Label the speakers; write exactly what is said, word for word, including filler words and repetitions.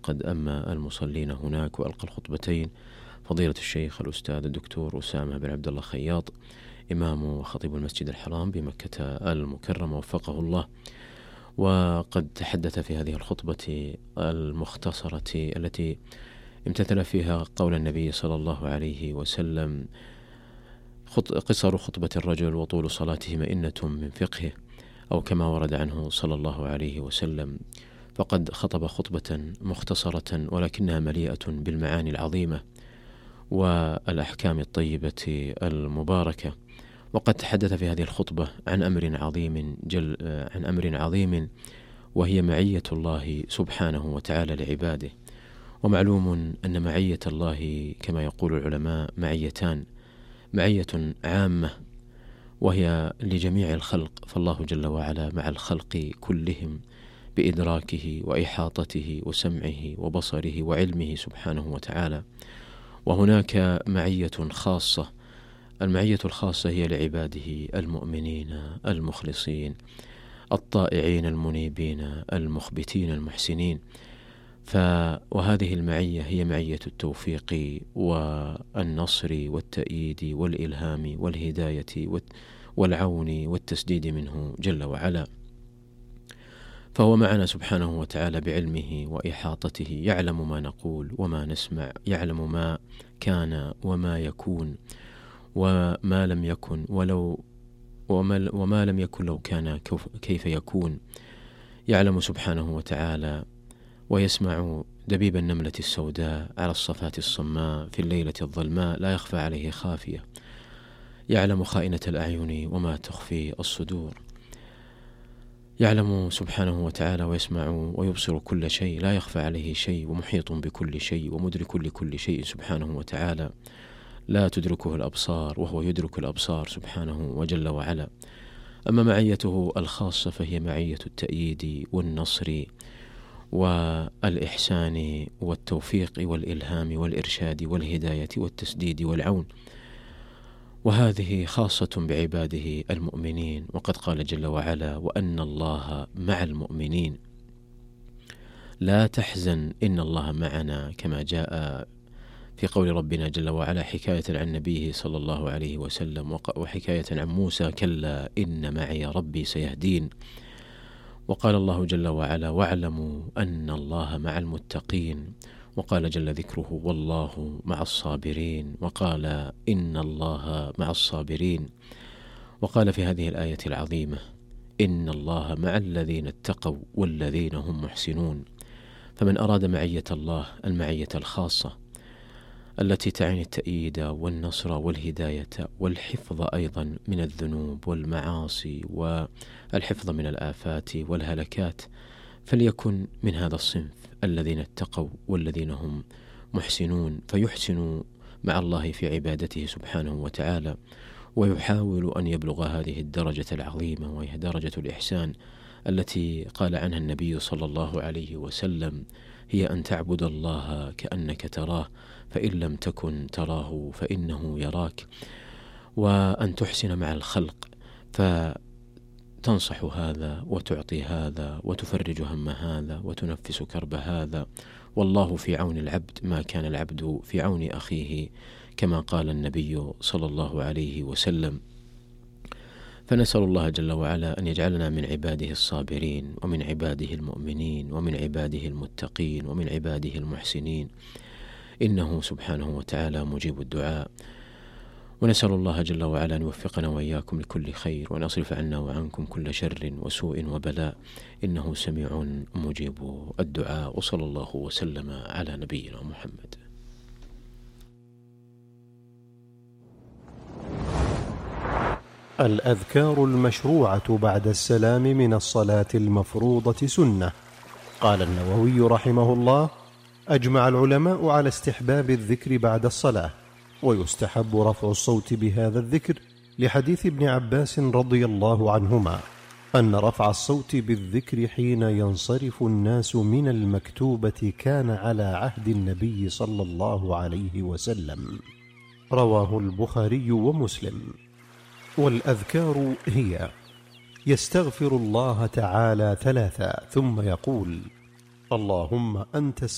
Speaker 1: وقد أما المصلين هناك. وألقى الخطبتين فضيلة الشيخ الأستاذ الدكتور أسامة بن عبد الله خياط، إمام وخطيب المسجد الحرام بمكة المكرمة وفقه الله. وقد تحدث في هذه الخطبة المختصرة التي امتثل فيها قول النبي صلى الله عليه وسلم: قصر خطبة الرجل وطول صلاته مئنة من فقهه، أو كما ورد عنه صلى الله عليه وسلم. فقد خطب خطبة مختصرة ولكنها مليئة بالمعاني العظيمة والأحكام الطيبة المباركة. وقد تحدث في هذه الخطبة عن أمر عظيم جل عن أمر عظيم وهي معية الله سبحانه وتعالى لعباده. ومعلوم أن معية الله كما يقول العلماء معيتان: معية عامة وهي لجميع الخلق، فالله جل وعلا مع الخلق كلهم بإدراكه وإحاطته وسمعه وبصره وعلمه سبحانه وتعالى. وهناك معية خاصة، المعية الخاصة هي لعباده المؤمنين المخلصين الطائعين المنيبين المخبتين المحسنين. ف وهذه المعية هي معية التوفيق والنصر والتأييد والإلهام والهداية والعون والتسديد منه جل وعلا. فهو معنا سبحانه وتعالى بعلمه وإحاطته، يعلم ما نقول وما نسمع، يعلم ما كان وما يكون وما لم يكن ولو وما, وما لم يكن لو كان كيف يكون. يعلم سبحانه وتعالى ويسمع دبيب النملة السوداء على الصفات الصماء في الليلة الظلماء، لا يخفى عليه خافية. يعلم خائنة الأعين وما تخفي الصدور. يعلم سبحانه وتعالى ويسمع ويبصر كل شيء، لا يخفى عليه شيء، ومحيط بكل شيء ومدرك لكل شيء سبحانه وتعالى، لا تدركه الأبصار وهو يدرك الأبصار سبحانه وجل وعلا. أما معيته الخاصة فهي معية التأييد والنصر والإحسان والتوفيق والإلهام والإرشاد والهداية والتسديد والعون، وهذه خاصة بعباده المؤمنين. وقد قال جل وعلا: وأن الله مع المؤمنين. لا تحزن إن الله معنا، كما جاء في قول ربنا جل وعلا حكاية عن نبيه صلى الله عليه وسلم، وحكاية عن موسى: كلا إن معي ربي سيهدين. وقال الله جل وعلا: واعلموا أن الله مع المتقين. وقال جل ذكره: والله مع الصابرين. وقال: إن الله مع الصابرين. وقال في هذه الآية العظيمة: إن الله مع الذين اتقوا والذين هم محسنون. فمن أراد معية الله المعية الخاصة التي تعني التأييد والنصر والهداية والحفظ أيضا من الذنوب والمعاصي والحفظ من الآفات والهلكات، فليكن من هذا الصنف الذين اتقوا والذين هم محسنون، فيحسن مع الله في عبادته سبحانه وتعالى، ويحاول أن يبلغ هذه الدرجة العظيمة وهي درجة الإحسان التي قال عنها النبي صلى الله عليه وسلم: هي أن تعبد الله كأنك تراه فإن لم تكن تراه فإنه يراك. وأن تحسن مع الخلق، فتنصح هذا وتعطي هذا وتفرج هم هذا وتنفس كرب هذا. والله في عون العبد ما كان العبد في عون أخيه، كما قال النبي صلى الله عليه وسلم. فنسأل الله جل وعلا أن يجعلنا من عباده الصابرين ومن عباده المؤمنين ومن عباده المتقين ومن عباده المحسنين، إنه سبحانه وتعالى مجيب الدعاء. ونسأل الله جل وعلا أن يوفقنا وإياكم لكل خير، وأن يصرف عنا وعنكم كل شر وسوء وبلاء، إنه سميع مجيب الدعاء. وصلى الله وسلم على نبينا محمد.
Speaker 2: الأذكار المشروعة بعد السلام من الصلاة المفروضة سنة. قال النووي رحمه الله: أجمع العلماء على استحباب الذكر بعد الصلاة، ويستحب رفع الصوت بهذا الذكر لحديث ابن عباس رضي الله عنهما أن رفع الصوت بالذكر حين ينصرف الناس من المكتوبة كان على عهد النبي صلى الله عليه وسلم. رواه البخاري ومسلم. والأذكار هي: يستغفر الله تعالى ثلاثا ثم يقول: اللهم أنت